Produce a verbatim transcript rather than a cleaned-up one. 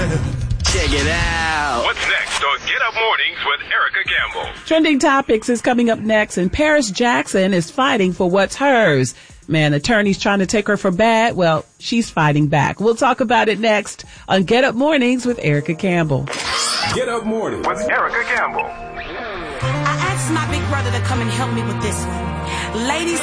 Check it out. What's next on Get Up Mornings with Erica Campbell? Trending Topics is coming up next, and Paris Jackson is fighting for what's hers. Man, attorneys trying to take her for bad. Well, she's fighting back. We'll talk about it next on Get Up Mornings with Erica Campbell. Get Up Mornings with Erica Campbell. I asked my big brother to come and help me with this one. Ladies,